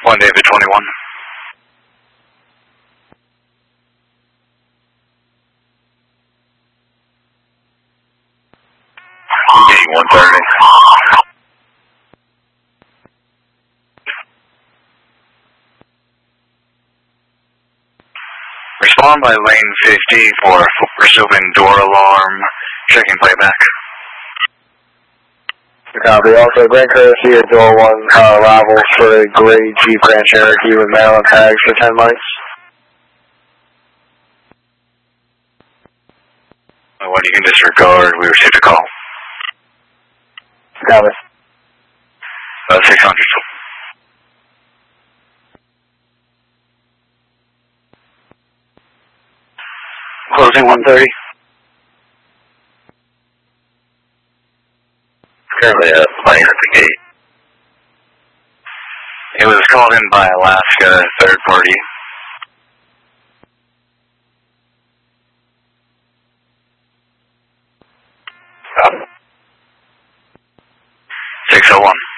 1 David 21. Gate 130. Respond by lane 50 for pursuing door alarm. Checking playback. Copy. Also, Grand Courtesy at door 1 arrivals for a gray Jeep Grand Cherokee with Maryland tags for 10 mics. When you can disregard, we received a call. Copy. 600. Closing 130. Currently a plane at the gate. It was called in by Alaska, third party. Copy. 601.